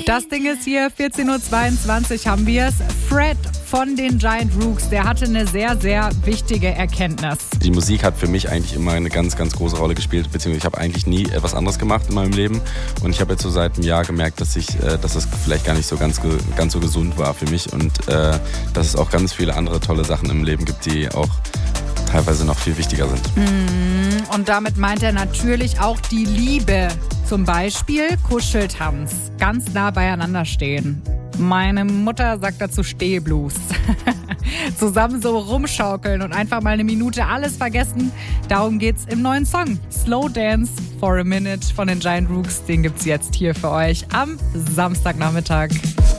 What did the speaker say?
Das Ding ist hier, 14.22 Uhr haben wir es. Fred von den Giant Rooks, der hatte eine sehr, sehr wichtige Erkenntnis. Die Musik hat für mich eigentlich immer eine ganz, ganz große Rolle gespielt, beziehungsweise ich habe eigentlich nie etwas anderes gemacht in meinem Leben und ich habe jetzt so seit einem Jahr gemerkt, dass das vielleicht gar nicht so ganz so gesund war für mich und dass es auch ganz viele andere tolle Sachen im Leben gibt, die auch teilweise noch viel wichtiger sind. Und damit meint er natürlich auch die Liebe. Zum Beispiel Kuscheltanz, ganz nah beieinander stehen. Meine Mutter sagt dazu Stehblues. Zusammen so rumschaukeln und einfach mal eine Minute alles vergessen. Darum geht's im neuen Song. Slow Dance for a Minute von den Giant Rooks. Den gibt's jetzt hier für euch am Samstagnachmittag.